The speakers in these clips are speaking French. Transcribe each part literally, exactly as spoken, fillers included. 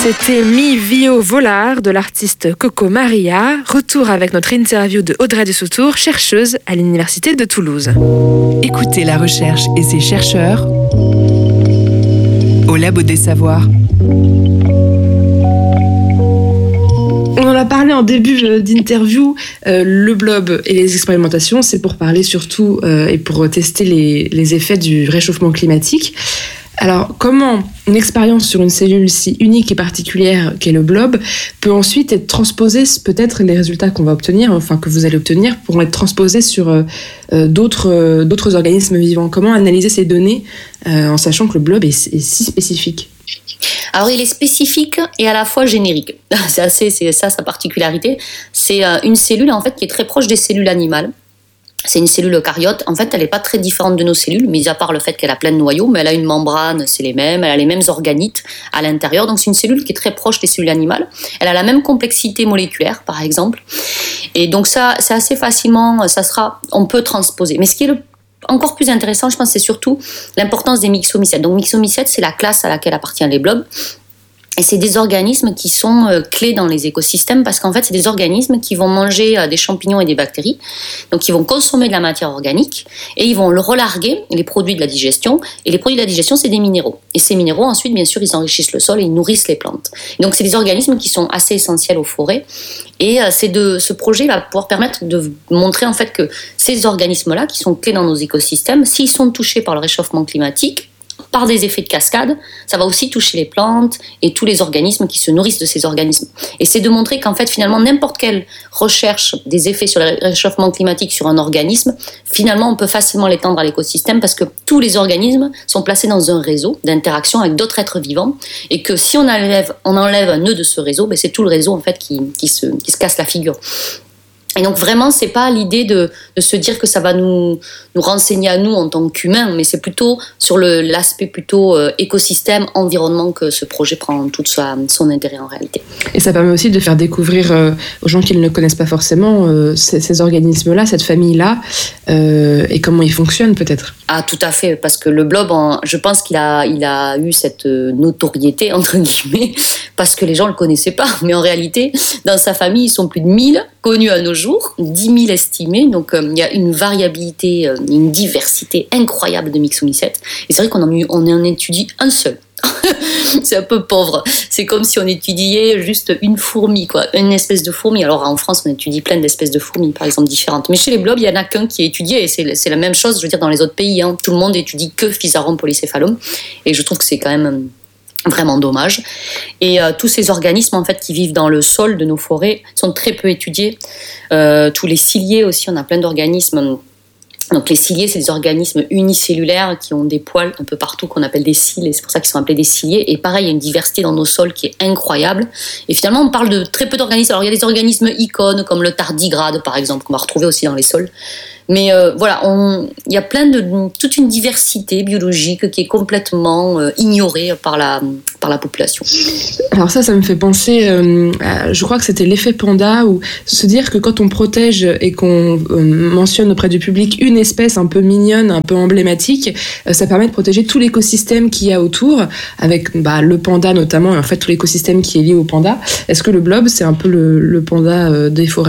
C'était Mi Vio Volar de l'artiste Coco Maria. Retour avec notre interview de Audrey de Sautour, chercheuse à l'Université de Toulouse. Écoutez la recherche et ses chercheurs au Labo des Savoirs. On en a parlé en début d'interview, euh, le blob et les expérimentations, c'est pour parler surtout euh, et pour tester les, les effets du réchauffement climatique. Alors, comment une expérience sur une cellule si unique et particulière qu'est le blob peut ensuite être transposée, peut-être les résultats qu'on va obtenir, enfin que vous allez obtenir, pourront être transposés sur euh, d'autres, euh, d'autres organismes vivants. Comment analyser ces données euh, en sachant que le blob est, est si spécifique ? Alors, il est spécifique et à la fois générique. C'est assez, c'est ça sa particularité. C'est euh, une cellule en fait qui est très proche des cellules animales. C'est une cellule eucaryote. En fait, elle n'est pas très différente de nos cellules, mis à part le fait qu'elle a plein de noyaux, mais elle a une membrane, c'est les mêmes, elle a les mêmes organites à l'intérieur. Donc, c'est une cellule qui est très proche des cellules animales. Elle a la même complexité moléculaire, par exemple. Et donc, ça, c'est assez facilement, ça sera, on peut transposer. Mais ce qui est le encore plus intéressant, je pense, c'est surtout l'importance des myxomycètes. Donc, myxomycètes, c'est la classe à laquelle appartiennent les blobs. Et c'est des organismes qui sont euh, clés dans les écosystèmes parce qu'en fait, c'est des organismes qui vont manger euh, des champignons et des bactéries. Donc, ils vont consommer de la matière organique et ils vont le relarguer, les produits de la digestion. Et les produits de la digestion, c'est des minéraux. Et ces minéraux, ensuite, bien sûr, ils enrichissent le sol et ils nourrissent les plantes. Et donc, c'est des organismes qui sont assez essentiels aux forêts. Et euh, c'est de, ce projet va pouvoir permettre de montrer en fait que ces organismes-là, qui sont clés dans nos écosystèmes, s'ils sont touchés par le réchauffement climatique, par des effets de cascade, ça va aussi toucher les plantes et tous les organismes qui se nourrissent de ces organismes. Et c'est de montrer qu'en fait, finalement, n'importe quelle recherche des effets sur le réchauffement climatique sur un organisme, finalement, on peut facilement l'étendre à l'écosystème parce que tous les organismes sont placés dans un réseau d'interaction avec d'autres êtres vivants et que si on enlève, on enlève un nœud de ce réseau, ben c'est tout le réseau en fait qui, qui, se, qui se casse la figure. Et donc vraiment, c'est pas l'idée de, de se dire que ça va nous, nous renseigner à nous en tant qu'humains, mais c'est plutôt sur le, l'aspect plutôt euh, écosystème, environnement que ce projet prend tout sa, son intérêt en réalité. Et ça permet aussi de faire découvrir euh, aux gens qui ne le connaissent pas forcément euh, ces, ces organismes-là, cette famille-là, euh, et comment ils fonctionnent peut-être. Ah, tout à fait, parce que le blob, en, je pense qu'il a, il a eu cette notoriété, entre guillemets, parce que les gens ne le connaissaient pas. Mais en réalité, dans sa famille, ils sont plus de mille connus à nos jours, dix mille estimés. Donc, euh, il y a une variabilité, euh, une diversité incroyable de myxomycètes. Et c'est vrai qu'on en, on en étudie un seul. C'est un peu pauvre. C'est comme si on étudiait juste une fourmi, quoi, une espèce de fourmi. Alors en France, on étudie plein d'espèces de fourmis, par exemple, différentes. Mais chez les blobs, il n'y en a qu'un qui est étudié. Et c'est, c'est la même chose, je veux dire, dans les autres pays. Hein. Tout le monde étudie que Physarum polycéphalum. Et je trouve que c'est quand même vraiment dommage. Et euh, tous ces organismes en fait qui vivent dans le sol de nos forêts sont très peu étudiés. Euh, tous les ciliés aussi, on a plein d'organismes. Donc les ciliés, c'est des organismes unicellulaires qui ont des poils un peu partout qu'on appelle des cils, et c'est pour ça qu'ils sont appelés des ciliés. Et pareil, il y a une diversité dans nos sols qui est incroyable. Et finalement, on parle de très peu d'organismes. Alors il y a des organismes icônes comme le tardigrade par exemple qu'on va retrouver aussi dans les sols. Mais euh, voilà, on, il y a plein de toute une diversité biologique qui est complètement euh, ignorée par la par la population. Alors ça, ça me fait penser, euh, à, je crois que c'était l'effet panda, ou se dire que quand on protège et qu'on euh, mentionne auprès du public une espèce un peu mignonne, un peu emblématique, euh, ça permet de protéger tout l'écosystème qu'il y a autour, avec bah, le panda notamment, et en fait tout l'écosystème qui est lié au panda. Est-ce que le blob, c'est un peu le, le panda euh, des forêts ?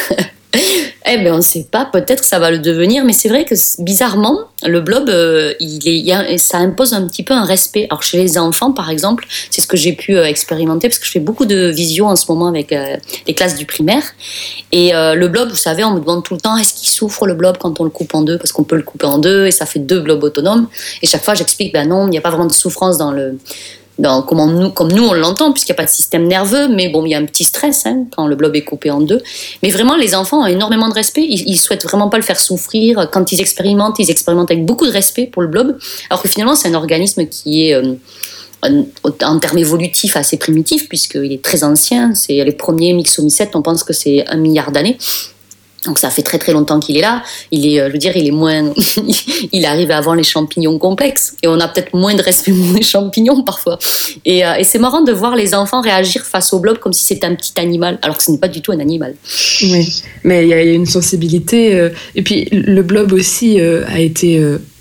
Eh bien, on ne sait pas, peut-être que ça va le devenir, mais c'est vrai que bizarrement, le blob, euh, il est, il y a, ça impose un petit peu un respect. Alors chez les enfants, par exemple, c'est ce que j'ai pu euh, expérimenter, parce que je fais beaucoup de visio en ce moment avec euh, les classes du primaire. Et euh, le blob, vous savez, on me demande tout le temps, est-ce qu'il souffre le blob quand on le coupe en deux ? Parce qu'on peut le couper en deux et ça fait deux blobs autonomes. Et chaque fois, j'explique, ben non, il n'y a pas vraiment de souffrance dans le... Dans, comment nous, comme nous on l'entend, puisqu'il n'y a pas de système nerveux, mais bon, il y a un petit stress hein, quand le blob est coupé en deux. Mais vraiment, les enfants ont énormément de respect. Ils, ils souhaitent vraiment pas le faire souffrir. Quand ils expérimentent, ils expérimentent avec beaucoup de respect pour le blob. Alors que finalement, c'est un organisme qui est, euh, en termes évolutifs, assez primitif, puisqu'il est très ancien. C'est les premiers myxomycètes, on pense que c'est un milliard d'années. Donc ça fait très très longtemps qu'il est là. Il est, je veux dire, il est moins, il arrive avant les champignons complexes et on a peut-être moins de respect pour les champignons parfois. Et, euh, et c'est marrant de voir les enfants réagir face au blob comme si c'était un petit animal, alors que ce n'est pas du tout un animal. Oui, mais il y a une sensibilité. Euh, et puis le blob aussi euh, a été euh,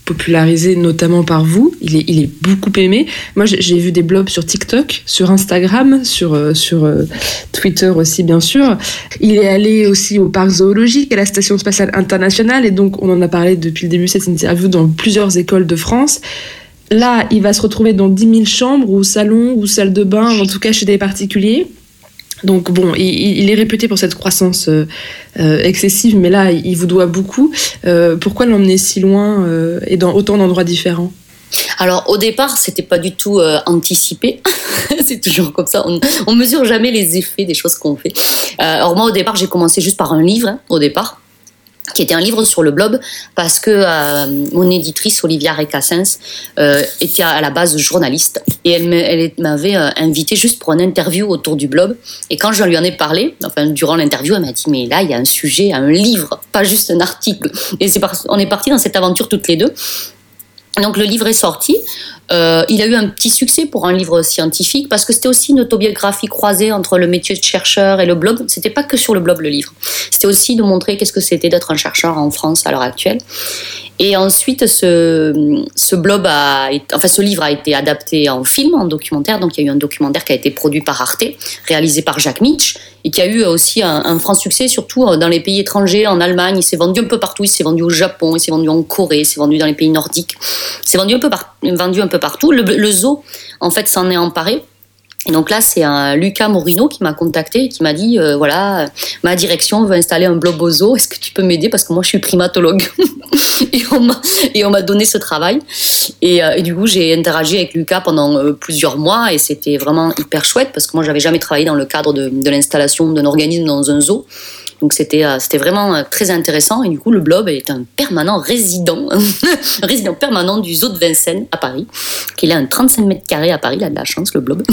popularisé notamment par vous. Il est, il est beaucoup aimé. Moi, j'ai vu des blogs sur TikTok, sur Instagram, sur, euh, sur euh, Twitter aussi, bien sûr. Il est allé aussi au parc zoologique, à la Station spatiale internationale, et donc on en a parlé depuis le début de cette interview dans plusieurs écoles de France. Là, il va se retrouver dans dix mille chambres, ou salons, ou salles de bain, en tout cas chez des particuliers. Donc bon, il, il est réputé pour cette croissance euh, euh, excessive, mais là, il vous doit beaucoup. Euh, pourquoi l'emmener si loin euh, et dans autant d'endroits différents ? Alors au départ, c'était pas du tout euh, anticipé. C'est toujours comme ça. On, on mesure jamais les effets des choses qu'on fait. Euh, alors moi, au départ, j'ai commencé juste par un livre. Hein, au départ. Qui était un livre sur le blob, parce que euh, mon éditrice, Olivia Recassens, euh, était à la base journaliste, et elle, elle m'avait euh, invitée juste pour une interview autour du blob, et quand je lui en ai parlé, enfin, durant l'interview, elle m'a dit, mais là, il y a un sujet, un livre, pas juste un article, et c'est par... on est partis dans cette aventure toutes les deux. Donc le livre est sorti, euh, il a eu un petit succès pour un livre scientifique parce que c'était aussi une autobiographie croisée entre le métier de chercheur et le blob. C'était pas que sur le blob le livre, c'était aussi de montrer qu'est-ce que c'était d'être un chercheur en France à l'heure actuelle. Et ensuite, ce, ce blob a, enfin ce livre a été adapté en film, en documentaire. Donc il y a eu un documentaire qui a été produit par Arte, réalisé par Jacques Mitch, et qui a eu aussi un, un franc succès, surtout dans les pays étrangers, en Allemagne. Il s'est vendu un peu partout. Il s'est vendu au Japon, il s'est vendu en Corée, il s'est vendu dans les pays nordiques. Il s'est vendu un peu, par, vendu un peu partout. Le, le zoo, en fait, s'en est emparé. Et donc là, c'est un Lucas Morino qui m'a contacté et qui m'a dit euh, voilà, ma direction veut installer un blob au zoo. Est-ce que tu peux m'aider parce que moi, je suis primatologue. et, on m'a, et on m'a donné ce travail. Et, euh, et du coup, j'ai interagi avec Lucas pendant euh, plusieurs mois et c'était vraiment hyper chouette parce que moi, j'avais jamais travaillé dans le cadre de, de l'installation d'un organisme dans un zoo. Donc c'était, euh, c'était vraiment euh, très intéressant et du coup le blob est un permanent résident, un résident permanent du zoo de Vincennes à Paris, qu'il a un trente-cinq mètres carrés à Paris, il a de la chance le blob.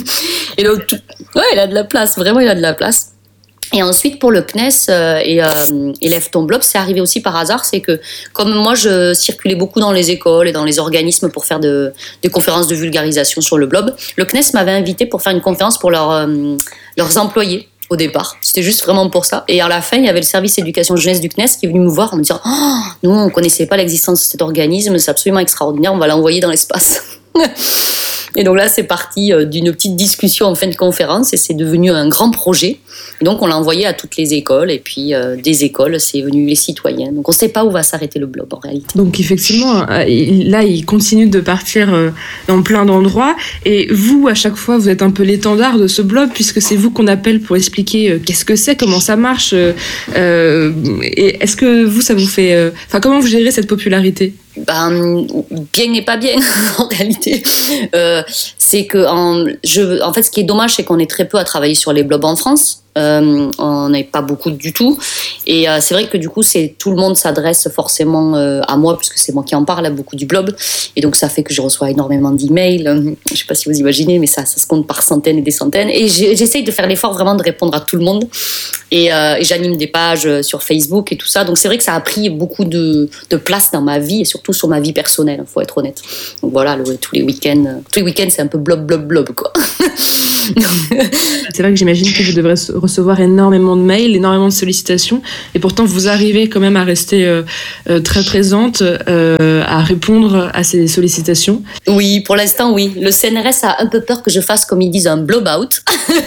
Et donc, ouais, il a de la place, vraiment il a de la place. Et ensuite pour le C N E S euh, et euh, Élève ton blob, c'est arrivé aussi par hasard, c'est que comme moi je circulais beaucoup dans les écoles et dans les organismes pour faire de, des conférences de vulgarisation sur le blob, le C N E S m'avait invité pour faire une conférence pour leur, euh, leurs employés. Au départ, c'était juste vraiment pour ça. Et à la fin, il y avait le service éducation jeunesse du C N E S qui est venu me voir en me disant oh, nous, on ne connaissait pas l'existence de cet organisme, c'est absolument extraordinaire, on va l'envoyer dans l'espace. Et donc là, c'est parti d'une petite discussion en fin de conférence et c'est devenu un grand projet. Et donc, on l'a envoyé à toutes les écoles et puis euh, des écoles, c'est venu les citoyens. Donc, on ne sait pas où va s'arrêter le blob en réalité. Donc, effectivement, là, il continue de partir dans plein d'endroits. Et vous, à chaque fois, vous êtes un peu l'étendard de ce blob puisque c'est vous qu'on appelle pour expliquer qu'est-ce que c'est, comment ça marche. Euh, et est-ce que vous, ça vous fait... Enfin, comment vous gérez cette popularité ? Ben, bien et pas bien en réalité. Euh, c'est que en, je, en fait, ce qui est dommage, c'est qu'on est très peu à travailler sur les blobs en France. Euh, on n'est pas beaucoup du tout. Et euh, c'est vrai que du coup, c'est, tout le monde s'adresse forcément euh, à moi, puisque c'est moi qui en parle à beaucoup du blob. Et donc, ça fait que je reçois énormément d'emails. Je ne sais pas si vous imaginez, mais ça, ça se compte par centaines et des centaines. Et j'essaye de faire l'effort vraiment de répondre à tout le monde. Et, euh, et j'anime des pages sur Facebook et tout ça. Donc, c'est vrai que ça a pris beaucoup de, de place dans ma vie et surtout sur ma vie personnelle, il faut être honnête. Donc voilà, le, tous les week-ends, tous les week-ends, c'est un peu blob, blob, blob, quoi. C'est vrai que j'imagine que vous devrez recevoir énormément de mails, énormément de sollicitations, et pourtant vous arrivez quand même à rester euh, euh, très présente, euh, à répondre à ces sollicitations. Oui, pour l'instant, oui. Le C N R S a un peu peur que je fasse, comme ils disent, un blob-out.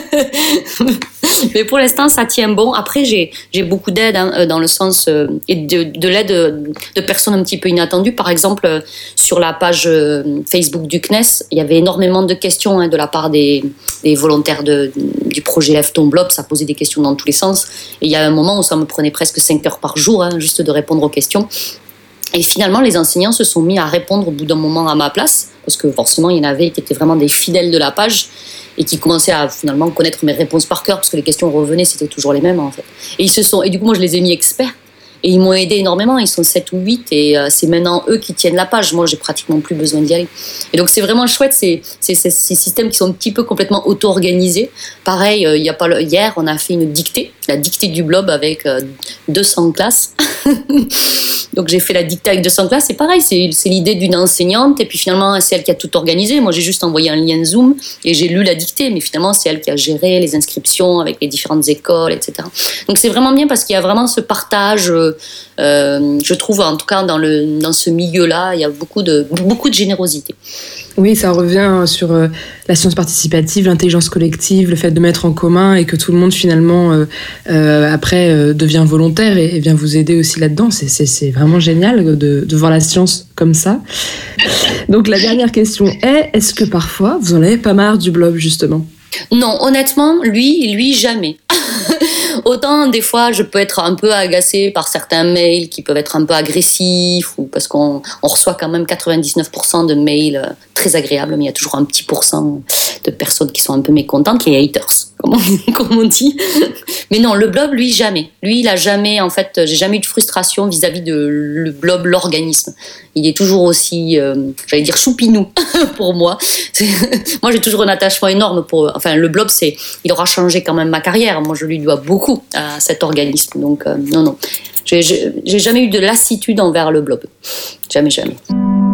Mais pour l'instant, ça tient bon. Après, j'ai, j'ai beaucoup d'aide hein, dans le sens euh, et de, de l'aide de, de personnes un petit peu inattendues. Par exemple, euh, sur la page euh, Facebook du C N E S, il y avait énormément de questions hein, de la part des, des volontaires de, du projet Lève ton blob. Ça posait des questions dans tous les sens. Et il y a un moment où ça me prenait presque cinq heures par jour, hein, juste de répondre aux questions. Et finalement, les enseignants se sont mis à répondre au bout d'un moment à ma place, parce que forcément, il y en avait qui étaient vraiment des fidèles de la page et qui commençaient à finalement connaître mes réponses par cœur, parce que les questions revenaient, c'était toujours les mêmes en fait. Et ils se sont, et du coup, moi, je les ai mis experts. Et ils m'ont aidé énormément, ils sont sept ou huit et euh, c'est maintenant eux qui tiennent la page. Moi, j'ai pratiquement plus besoin d'y aller. Et donc, c'est vraiment chouette, c'est, c'est, c'est ces systèmes qui sont un petit peu complètement auto-organisés. Pareil, euh, y a pas le, hier, on a fait une dictée, la dictée du blob avec euh, deux cents classes. Donc, j'ai fait la dictée avec deux cents classes. C'est pareil, c'est, c'est l'idée d'une enseignante et puis finalement, c'est elle qui a tout organisé. Moi, j'ai juste envoyé un lien Zoom et j'ai lu la dictée. Mais finalement, c'est elle qui a géré les inscriptions avec les différentes écoles, et cetera. Donc, c'est vraiment bien parce qu'il y a vraiment ce partage... Euh, Euh, je trouve, en tout cas, dans, le, dans ce milieu-là, il y a beaucoup de, beaucoup de générosité. Oui, ça revient sur euh, la science participative, l'intelligence collective, le fait de mettre en commun et que tout le monde finalement euh, euh, après euh, devient volontaire et, et vient vous aider aussi là-dedans. C'est, c'est, c'est vraiment génial de, de voir la science comme ça. Donc la dernière question est, est-ce que parfois vous en avez pas marre du blob justement ? Non, honnêtement, lui, lui jamais. Autant des fois je peux être un peu agacée par certains mails qui peuvent être un peu agressifs ou parce qu'on on reçoit quand même quatre-vingt-dix-neuf pour cent de mails très agréables, mais il y a toujours un petit pourcent de personnes qui sont un peu mécontentes, les haters, comme on, comme on dit. Mais non, le blob, lui, jamais. Lui, il a jamais, en fait, j'ai jamais eu de frustration vis-à-vis de le blob, l'organisme. Il est toujours aussi, euh, j'allais dire, choupinou pour moi. C'est, moi, j'ai toujours un attachement énorme pour, enfin, le blob, c'est, il aura changé quand même ma carrière. Moi, je lui dois beaucoup à cet organisme. Donc, euh, non, non. J'ai, j'ai, j'ai jamais eu de lassitude envers le blob. Jamais, jamais.